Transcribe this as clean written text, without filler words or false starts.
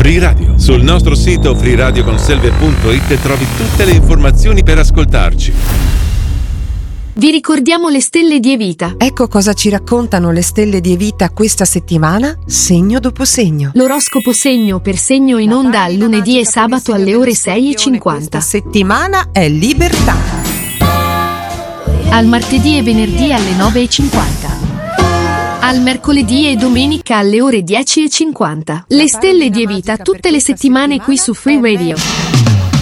Free Radio. Sul nostro sito freeradioconselve.it trovi tutte le informazioni per ascoltarci. Vi ricordiamo le stelle di Evita. Ecco cosa ci raccontano le stelle di Evita questa settimana, segno dopo segno. L'oroscopo segno per segno in onda al lunedì e sabato alle ore 6:50. Questa settimana è libertà. Al martedì e venerdì alle 9:50. Al mercoledì e domenica alle ore 10:50. Le stelle di Evita tutte le settimane qui su Free Radio.